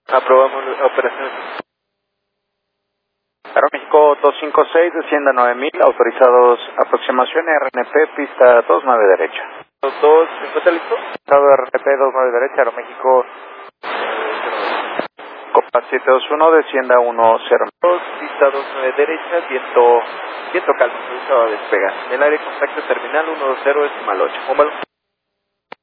Aprobamos operaciones. Aeroméxico 256, descienda 9000, autorizados aproximación RNP, pista 29 derecha. Los dos, ¿se encuentra listo? Estado RNP 29 derecha, Aeroméxico Copa 721, descienda 10. Pista 29 derecha, viento calmo, se va a despegar. En el área de contacto terminal 120 decimal 8.